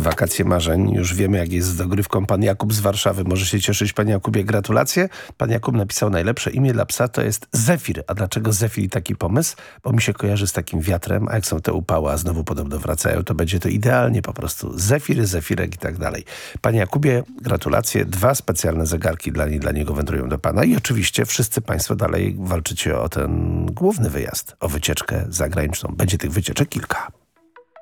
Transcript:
wakacje marzeń. Już wiemy, jak jest z dogrywką. Pan Jakub z Warszawy może się cieszyć. Panie Jakubie, gratulacje. Pan Jakub napisał: najlepsze imię dla psa to jest Zefir. A dlaczego Zefir i taki pomysł? Bo mi się kojarzy z takim wiatrem, a jak są te upały, a znowu podobno wracają, to będzie to idealnie po prostu. Zefiry, Zefirek i tak dalej. Panie Jakubie, gratulacje. 2 specjalne zegarki dla niego wędrują do pana. I oczywiście wszyscy państwo dalej walczycie o ten główny wyjazd, o wycieczkę zagraniczną. Będzie tych wycieczek kilka.